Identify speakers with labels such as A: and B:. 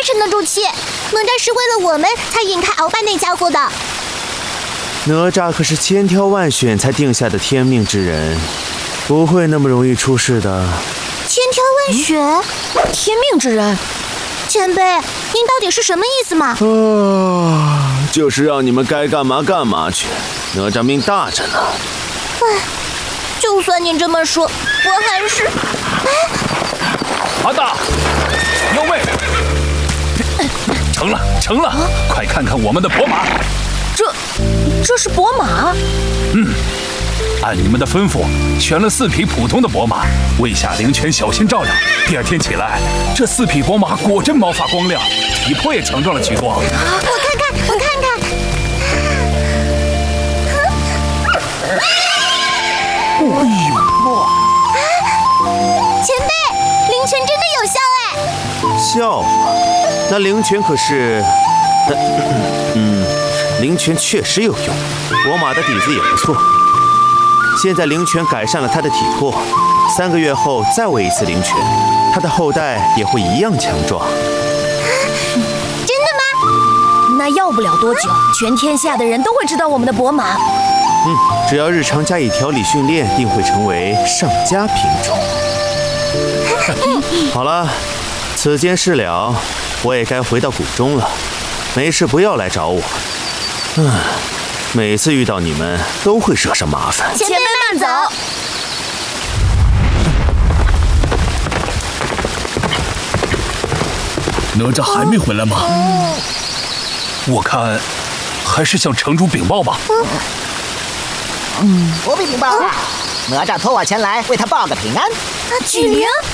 A: 沉得住气。哪吒是为了我们才引开鳌拜那家伙的。
B: 哪吒可是千挑万选才定下的天命之人，不会那么容易出事的。
A: 千挑万选，
C: 天命之人。
A: 前辈，您到底是什么意思嘛？
B: 就是让你们该干嘛干嘛去。哪吒命大着呢。
A: 唉，就算您这么说，我还是……
D: 阿大，妖妹，成了，快看看我们的伯马。
C: 这是伯马？
D: 按你们的吩咐，选了4匹普通的伯马，为下灵泉小心照料。第2天起来，这4匹伯马果真毛发光亮，体魄也强壮了许多。
A: 我看看。前辈，灵泉真的有效哎！
B: 笑？那灵泉可是……灵泉确实有用，伯马的底子也不错。现在灵泉改善了他的体魄，3个月后再喂一次灵泉，他的后代也会一样强壮。
A: 真的吗？
C: 那要不了多久，全天下的人都会知道我们的伯马。
B: 只要日常加以调理训练，定会成为上佳品种。好了，此间事了，我也该回到谷中了。没事不要来找我。每次遇到你们都会惹上麻烦。
C: 前辈慢走。
D: 哪吒还没回来吗？我看还是向城主禀报吧。
E: 不必禀报了，哪吒托我前来为他报个平安。
C: 举灵。